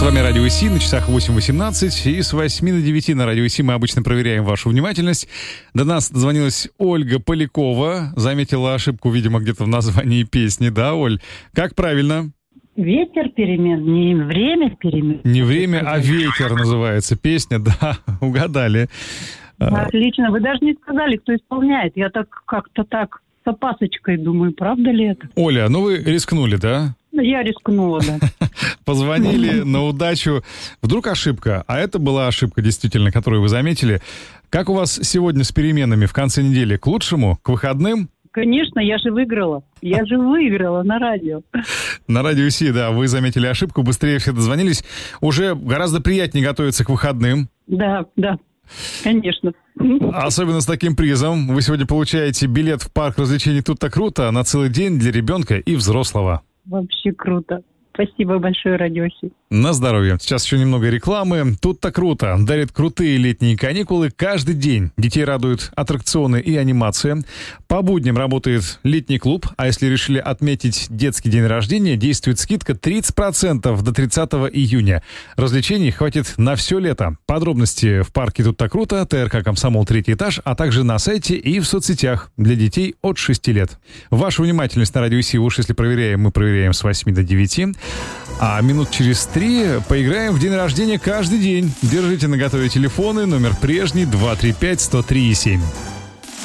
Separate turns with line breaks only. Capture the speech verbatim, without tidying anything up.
вами Радио ИСИ, на часах восемь восемнадцать, и с восьми до девяти на Радио ИСИ мы обычно проверяем вашу внимательность. До нас дозвонилась Ольга Полякова, заметила ошибку, видимо, где-то в названии песни, да, Оль? Как правильно?
Ветер перемен, не время перемен.
Не время, а ветер называется песня, да, угадали.
Отлично, вы даже не сказали, кто исполняет. Я так как-то так с опасочкой думаю, правда ли это?
Оля, ну вы рискнули, да?
Я рискнула, да.
Позвонили на удачу. Вдруг ошибка, а это была ошибка, действительно, которую вы заметили. Как у вас сегодня с переменами в конце недели? К лучшему? К выходным?
Конечно, я же выиграла. Я же выиграла на радио.
На Радио ИСИ, да, вы заметили ошибку, быстрее все дозвонились. Уже гораздо приятнее готовиться к выходным.
Да, да, конечно.
Особенно с таким призом. Вы сегодня получаете билет в парк развлечений «Тут-то круто» на целый день для ребенка и взрослого.
Вообще круто. Спасибо большое, Радио ИСИ.
На здоровье. Сейчас еще немного рекламы. Тут-то круто. Дарит крутые летние каникулы каждый день. Детей радуют аттракционы и анимация. По будням работает летний клуб, а если решили отметить детский день рождения, действует скидка тридцать процентов до тридцатого июня. Развлечений хватит на все лето. Подробности в парке «Тут-то круто», ТРК «Комсомол», третий этаж, а также на сайте и в соцсетях для детей от шести лет. Вашу внимательность на Радио ИСИ уж если проверяем, мы проверяем с восьми до девяти. А минут через три поиграем в день рождения каждый день. Держите наготове телефоны, номер прежний два три пять сто три семь.